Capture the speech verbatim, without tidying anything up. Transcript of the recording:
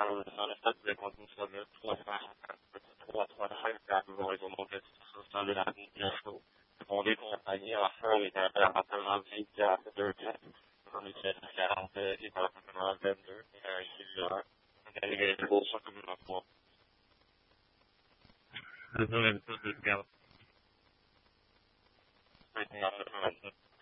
valorizzare le state del contenuto del tuo trois trois cinq quatre raison donc c'est ça de la négociation. On est compagnie à la fin avec un appartement vingt-quatre deux quatre. On était à quarante et par l'appartement vingt-deux. Ici, là, on a les gros ça comme une fois. Je donne un peu de garde. Maintenant,